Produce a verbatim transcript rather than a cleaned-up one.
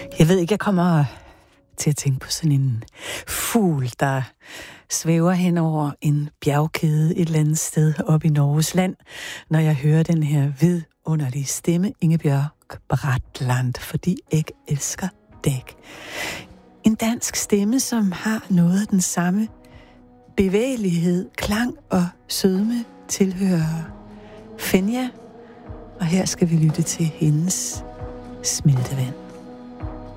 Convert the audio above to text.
Jeg ved ikke, jeg kommer til at tænke på sådan en fugl, der svæver hen over en bjergkæde et eller andet sted op i Norges land, når jeg hører den her vidunderlige stemme, Ingebjørg Bratland, fordi jeg elsker dig. En dansk stemme, som har noget af den samme bevægelighed, klang og sødme tilhører Fenja, og her skal vi lytte til hendes Smeltevand.